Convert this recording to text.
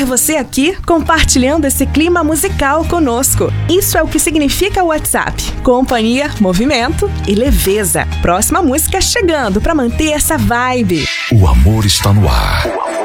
você aqui compartilhando esse clima musical conosco. Isso é o que significa o WhatsApp: companhia, movimento e leveza. Próxima música chegando para manter essa vibe. O amor está no ar.